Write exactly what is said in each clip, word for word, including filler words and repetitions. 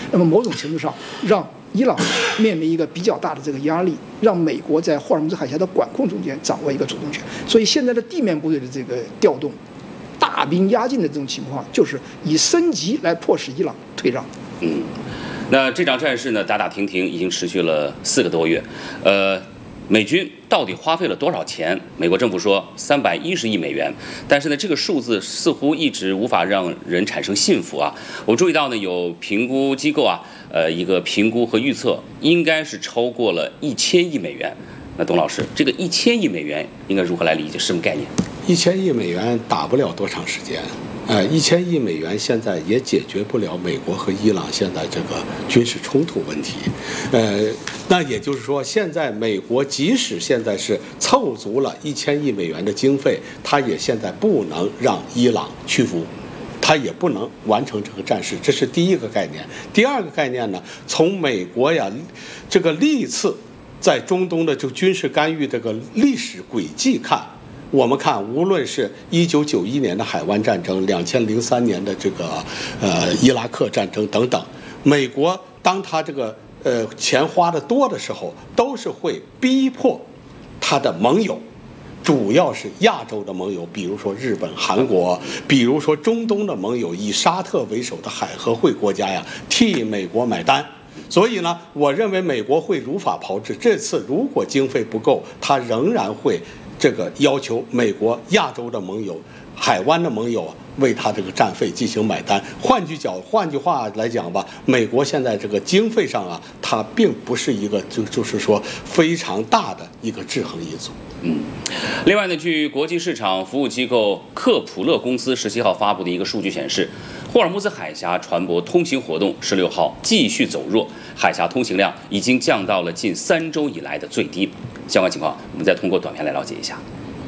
那么某种程度上让伊朗面临一个比较大的这个压力，让美国在霍尔木兹海峡的管控中间掌握一个主动权。所以现在的地面部队的这个调动，大兵压境的这种情况，就是以升级来迫使伊朗退让。 嗯，那这场战事呢，打打停停已经持续了四个多月，呃。美军到底花费了多少钱？美国政府说三百一十亿美元，但是呢，这个数字似乎一直无法让人产生信服啊。我注意到呢，有评估机构啊，呃，一个评估和预测应该是超过了一千亿美元。那董老师，这个一千亿美元应该如何来理解？什么概念？ 一千亿美元打不了多长时间。呃，一千亿美元现在也解决不了美国和伊朗现在这个军事冲突问题，呃，那也就是说，现在美国即使现在是凑足了一千亿美元的经费，它也现在不能让伊朗屈服，它也不能完成这个战事，这是第一个概念。第二个概念呢，从美国呀这个历次在中东的这个军事干预这个历史轨迹看。我们看，无论是一九九一年的海湾战争、两千零三年的这个呃伊拉克战争等等，美国当他这个呃钱花的多的时候，都是会逼迫他的盟友，主要是亚洲的盟友，比如说日本、韩国，比如说中东的盟友，以沙特为首的海合会国家呀，替美国买单。所以呢，我认为美国会如法炮制。这次如果经费不够，他仍然会。这个要求美国、亚洲的盟友、海湾的盟友为他这个战费进行买单。换句角，换句话来讲吧，美国现在这个经费上啊，它并不是一个就就是说非常大的一个制衡因素。 嗯，另外呢，据国际市场服务机构克普勒公司十七号发布的一个数据显示，霍尔木兹海峡船舶通行活动十六号继续走弱，海峡通行量已经降到了近三周以来的最低。相关情况，我们再通过短片来了解一下。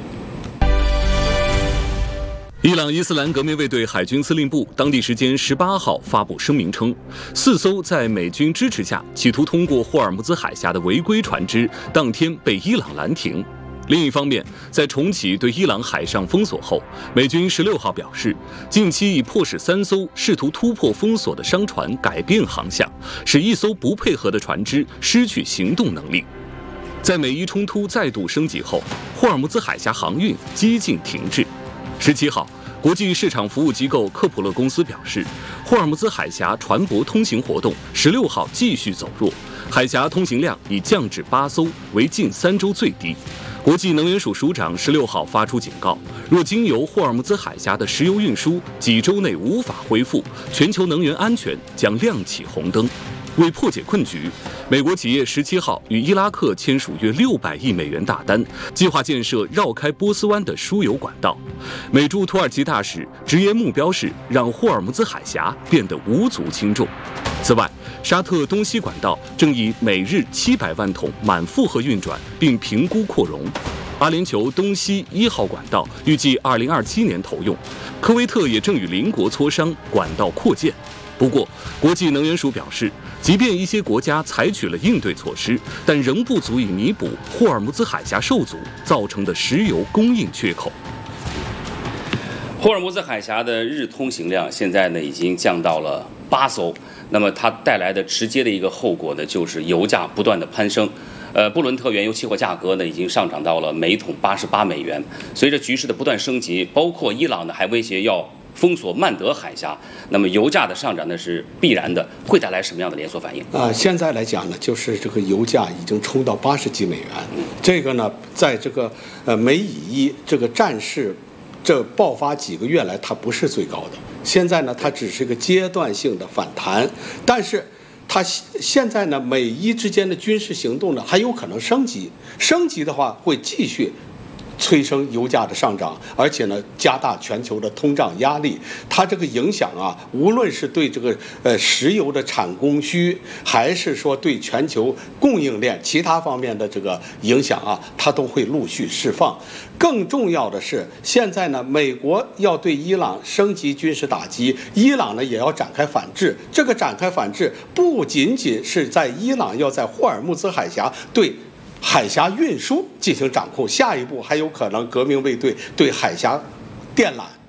伊朗伊斯兰革命卫队海军司令部当地时间十八号发布声明称，四艘在美军支持下企图通过霍尔木兹海峡的违规船只，当天被伊朗拦停。另一方面，在重启对伊朗海上封锁后，美军十六号表示，近期已迫使三艘试图突破封锁的商船改变航向，使一艘不配合的船只失去行动能力。在美伊冲突再度升级后，霍尔木兹海峡航运几近停滞。十七号，国际市场服务机构克普勒公司表示，霍尔木兹海峡船舶通行活动十六号继续走弱，海峡通行量已降至八艘，为近三周最低。国际能源署署长十六号发出警告，若经由霍尔木兹海峡的石油运输几周内无法恢复，全球能源安全将亮起红灯。为破解困局，美国企业十七号与伊拉克签署约六百亿美元大单，计划建设绕开波斯湾的输油管道。美驻土耳其大使直言目标是让霍尔木兹海峡变得无足轻重。此外，沙特东西管道正以每日七百万桶满负荷运转，并评估扩容。阿联酋东西一号管道预计二零二七年投用。科威特也正与邻国磋商管道扩建。不过，国际能源署表示，即便一些国家采取了应对措施，但仍不足以弥补霍尔木兹海峡受阻造成的石油供应缺口。 霍尔木兹海峡的日通行量现在呢已经降到了八艘，那么它带来的直接的一个后果呢，就是油价不断的攀升。呃，布伦特原油期货价格呢已经上涨到了每桶八十八美元。随着局势的不断升级，包括伊朗呢还威胁要封锁曼德海峡，那么油价的上涨呢是必然的，会带来什么样的连锁反应？ 啊、呃，现在来讲呢，就是这个油价已经冲到八十几美元，这个呢，在这个呃美以伊这个战事这爆发几个月来，它不是最高的，现在呢，它只是一个阶段性的反弹，但是它现在呢，美伊之间的军事行动呢还有可能升级，升级的话会继续催生油价的上涨，而且呢，加大全球的通胀压力。它这个影响啊，无论是对这个呃石油的产供需，还是说对全球供应链其他方面的这个影响啊，它都会陆续释放。更重要的是，现在呢，美国要对伊朗升级军事打击，伊朗呢也要展开反制。这个展开反制不仅仅是在伊朗要在霍尔木兹海峡对海峡运输进行掌控，下一步还有可能革命卫队对海峡电缆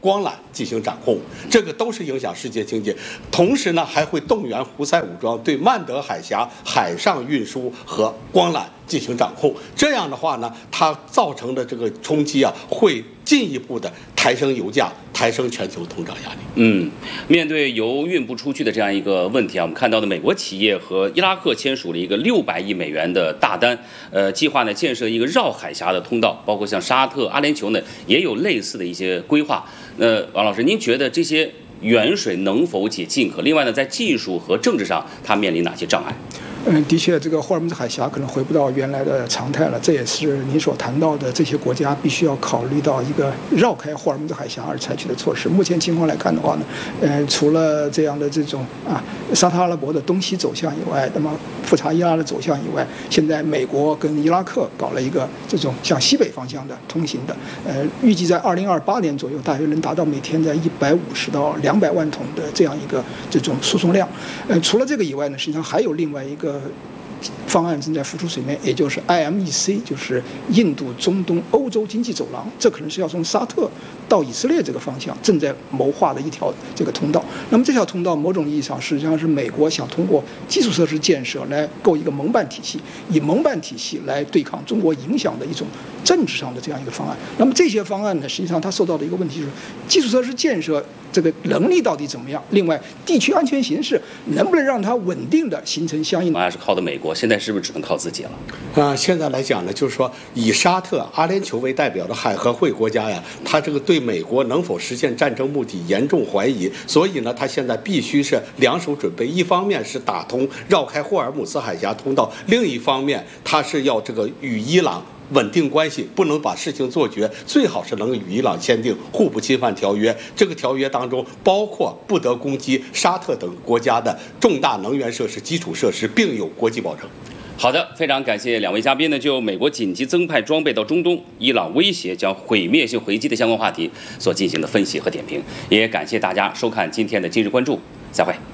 光缆进行掌控，这个都是影响世界经济。同时呢，还会动员胡塞武装对曼德海峡海上运输和光缆进行掌控。这样的话呢，它造成的这个冲击啊，会进一步的抬升油价，抬升全球通胀压力。 嗯，面对油运不出去的这样一个问题啊，我们看到的美国企业和伊拉克签署了一个六百亿美元的大单，呃，计划呢建设一个绕海峡的通道，包括像沙特、阿联酋呢也有类似的一些规划。那王老师，您觉得这些远水能否解近渴？另外呢，在技术和政治上，它面临哪些障碍？ 嗯，的确，这个霍尔木兹海峡可能回不到原来的常态了，这也是您所谈到的这些国家必须要考虑到一个绕开霍尔木兹海峡而采取的措施。目前情况来看的话呢，呃，除了这样的这种啊沙特阿拉伯的东西走向以外，那么富察伊拉的走向以外，现在美国跟伊拉克搞了一个这种向西北方向的通行的，呃，预计在二零二八年左右，大约能达到每天在一百五十到两百万桶的这样一个这种输送量。呃，除了这个以外呢，实际上还有另外一个方案正在浮出水面，也就是 I M E C， 就是印度、中东、欧洲经济走廊，这可能是要从沙特到以色列这个方向正在谋划的一条这个通道。那么这条通道某种意义上实际上是美国想通过基础设施建设来构一个盟办体系，以盟办体系来对抗中国影响的一种政治上的这样一个方案。那么这些方案呢，实际上它受到的一个问题就是基础设施建设这个能力到底怎么样？另外，地区安全形势能不能让它稳定的形成相应的？ 还是靠的美国，现在是不是只能靠自己了？ 啊、呃，现在来讲呢，就是说以沙特、阿联酋为代表的海合会国家呀，它这个对美国能否实现战争目的严重怀疑，所以呢，它现在必须是两手准备，一方面是打通绕开霍尔木兹海峡通道，另一方面它是要这个与伊朗稳定关系，不能把事情做绝，最好是能与伊朗签订互不侵犯条约。这个条约当中包括不得攻击沙特等国家的重大能源设施、基础设施，并有国际保证。 好的，非常感谢两位嘉宾呢，就美国紧急增派装备到中东，伊朗威胁将毁灭性回击的相关话题所进行的分析和点评，也感谢大家收看今天的今日关注，再会。